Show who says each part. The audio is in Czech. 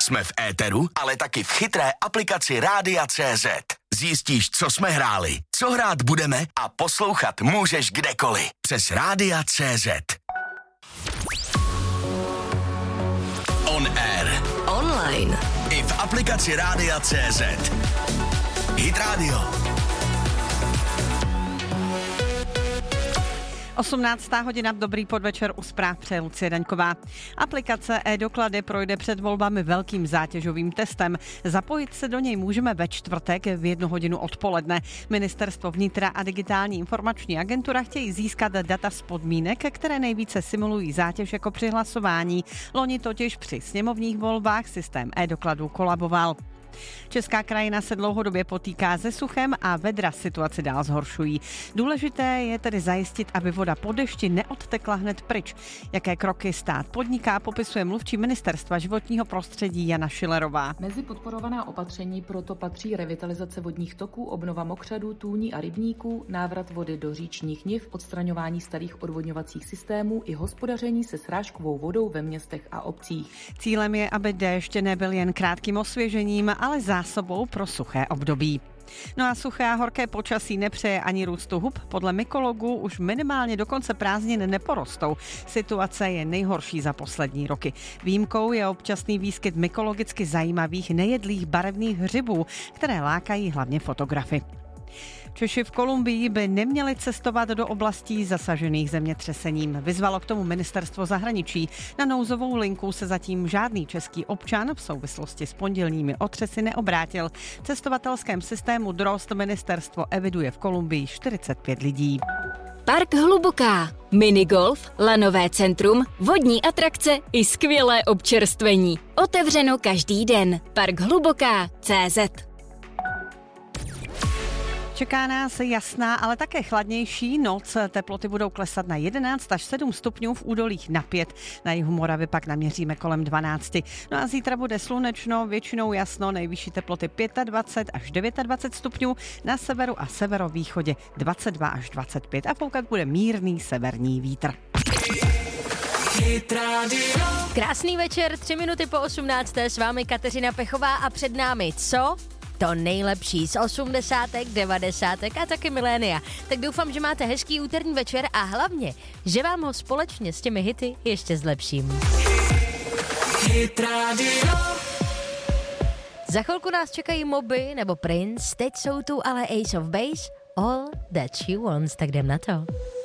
Speaker 1: Jsme v éteru, ale taky v chytré aplikaci Rádia.cz. Zjistíš, co jsme hráli, co hrát budeme a poslouchat můžeš kdekoliv. Přes Rádia.cz. On air.
Speaker 2: Online.
Speaker 1: I v aplikaci Rádia.cz. Hit Radio.
Speaker 3: 18. hodina, dobrý podvečer, u zpráv přeje Lucie Daňková. Aplikace e-doklady projde před volbami velkým zátěžovým testem. Zapojit se do něj můžeme ve čtvrtek v 1 hodinu odpoledne. Ministerstvo vnitra a digitální informační agentura chtějí získat data z podmínek, které nejvíce simulují zátěž jako při hlasování. Loni totiž při sněmovních volbách systém e-dokladů kolaboval. Česká krajina se dlouhodobě potýká se suchem a vedra situaci dál zhoršují. Důležité je tedy zajistit, aby voda po dešti neodtekla hned pryč. Jaké kroky stát podniká, popisuje mluvčí Ministerstva životního prostředí Jana Šilerová.
Speaker 4: Mezi podporovaná opatření proto patří revitalizace vodních toků, obnova mokřadů, tůní a rybníků, návrat vody do říčních niv, odstraňování starých odvodňovacích systémů i hospodaření se srážkovou vodou ve městech a obcích.
Speaker 3: Cílem je, aby déšť nebyl jen krátkým osvěžením, ale zásobou pro suché období. No a suché a horké počasí nepřeje ani růstu hub. Podle mykologů už minimálně do konce prázdnin neporostou. Situace je nejhorší za poslední roky. Výjimkou je občasný výskyt mykologicky zajímavých nejedlých barevných hřibů, které lákají hlavně fotografy. Češi v Kolumbii by neměli cestovat do oblastí zasažených zemětřesením. Vyzvalo k tomu ministerstvo zahraničí. Na nouzovou linku se zatím žádný český občan v souvislosti s pondělními otřesy neobrátil. V cestovatelském systému DROST ministerstvo eviduje v Kolumbii 45 lidí.
Speaker 2: Park Hluboká. Minigolf, lanové centrum, vodní atrakce i skvělé občerstvení. Otevřeno každý den. Park Hluboká.cz.
Speaker 3: Čeká nás jasná, ale také chladnější noc. Teploty budou klesat na 11 až 7 stupňů, v údolích na 5. Na jihu Moravy pak naměříme kolem 12. No a zítra bude slunečno, většinou jasno, nejvyšší teploty 25 až 29 stupňů, na severu a severovýchodě 22 až 25 a foukat bude mírný severní vítr.
Speaker 5: Krásný večer, 3 minuty po 18. S vámi Kateřina Pechová a před námi co? To nejlepší z 80., 90. a taky milénia. Tak doufám, že máte hezký úterní večer a hlavně, že vám ho společně s těmi hity ještě zlepším. Hit Radio. Za chvilku nás čekají Moby nebo Prince, teď jsou tu ale Ace of Base, All That She Wants, tak jdem na to.